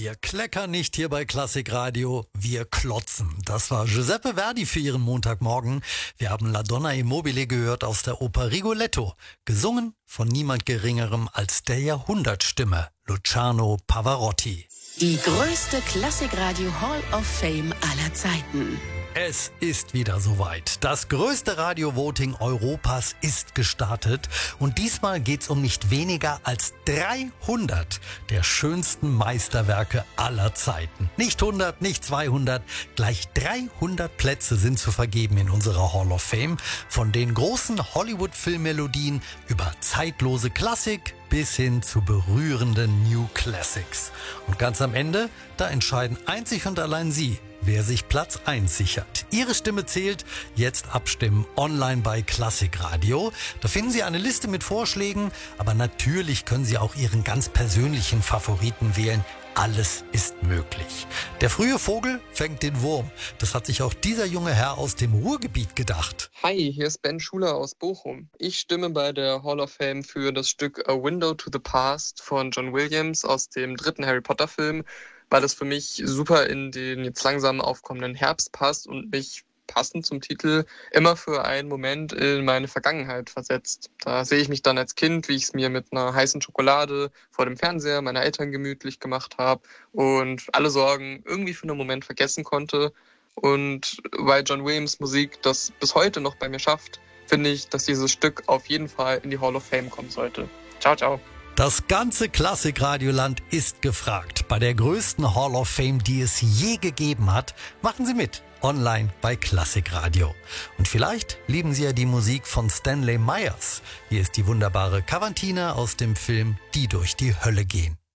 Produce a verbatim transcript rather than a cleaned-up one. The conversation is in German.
Wir kleckern nicht hier bei Klassikradio, wir klotzen. Das war Giuseppe Verdi für Ihren Montagmorgen. Wir haben La Donna e Mobile gehört aus der Oper Rigoletto, gesungen von niemand Geringerem als der Jahrhundertstimme, Luciano Pavarotti. Die größte Klassikradio Hall of Fame aller Zeiten. Es ist wieder soweit. Das größte Radio-Voting Europas ist gestartet und diesmal geht's um nicht weniger als dreihundert der schönsten Meisterwerke aller Zeiten. Nicht hundert, nicht zweihundert, gleich dreihundert Plätze sind zu vergeben in unserer Hall of Fame. Von den großen Hollywood-Filmmelodien über zeitlose Klassik bis hin zu berührenden New Classics. Und ganz am Ende, da entscheiden einzig und allein Sie, wer sich Platz eins sichert. Ihre Stimme zählt. Jetzt abstimmen online bei Klassikradio. Da finden Sie eine Liste mit Vorschlägen, aber natürlich können Sie auch Ihren ganz persönlichen Favoriten wählen. Alles ist möglich. Der frühe Vogel fängt den Wurm. Das hat sich auch dieser junge Herr aus dem Ruhrgebiet gedacht. Hi, hier ist Ben Schuler aus Bochum. Ich stimme bei der Hall of Fame für das Stück A Window to the Past von John Williams aus dem dritten Harry Potter Film, weil es für mich super in den jetzt langsam aufkommenden Herbst passt und mich passend zum Titel immer für einen Moment in meine Vergangenheit versetzt. Da sehe ich mich dann als Kind, wie ich es mir mit einer heißen Schokolade vor dem Fernseher meiner Eltern gemütlich gemacht habe und alle Sorgen irgendwie für einen Moment vergessen konnte. Und weil John Williams Musik das bis heute noch bei mir schafft, finde ich, dass dieses Stück auf jeden Fall in die Hall of Fame kommen sollte. Ciao, ciao. Das ganze Klassikradioland ist gefragt. Bei der größten Hall of Fame, die es je gegeben hat, machen Sie mit. Online bei Klassikradio. Und vielleicht lieben Sie ja die Musik von Stanley Myers. Hier ist die wunderbare Cavatina aus dem Film Die durch die Hölle gehen.